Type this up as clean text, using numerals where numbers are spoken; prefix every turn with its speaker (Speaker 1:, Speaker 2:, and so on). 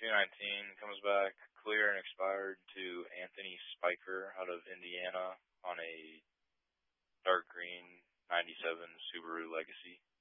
Speaker 1: 219 comes back clear and expired to Anthony Spiker out of Indiana on a dark green 97 Subaru Legacy.